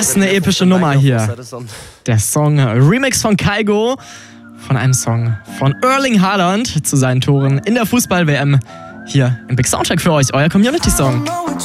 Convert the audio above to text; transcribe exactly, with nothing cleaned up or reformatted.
Was eine epische Nummer hier. Der Song Remix von Kygo von einem Song von Erling Haaland zu seinen Toren in der Fußball-W M. Hier im Big Soundcheck für euch, euer Community-Song.